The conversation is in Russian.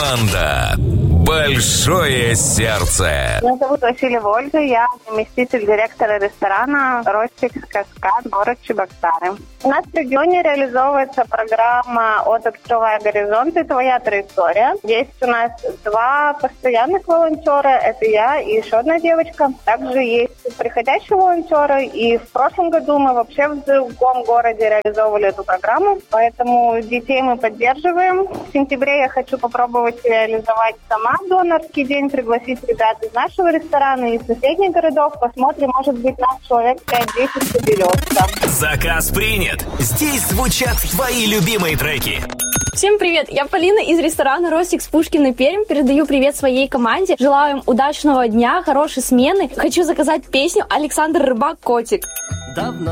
Команда «Большое сердце». Меня зовут Васильева Ольга, я заместитель директора ресторана «Ростикс Каскад», город Чебоксары. У нас в регионе реализовывается программа «От «Открывая горизонты. Твоя траектория». Есть у нас 2 постоянных волонтера, это я и еще одна девочка. Также есть приходящие волонтеры, и в прошлом году мы вообще в другом городе реализовывали эту программу, поэтому детей мы поддерживаем. В сентябре я хочу попробовать реализовать сама донорский день, пригласить ребят из нашего ресторана и из соседних городов. Посмотрим, может быть, наш человек 5-10 соберется. Заказ принят. Здесь звучат твои любимые треки. Всем привет, я Полина из ресторана «Ростикс» Пушкина, Пермь. Передаю привет своей команде. Желаю им удачного дня, хорошей смены. Хочу заказать песню «Александр Рыбак. Котик». Давно